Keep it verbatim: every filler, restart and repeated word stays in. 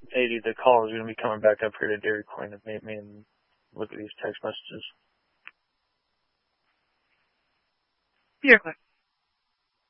eighty, the caller is going to be coming back up here to Dairy Queen and meet me and look at these text messages. You're good.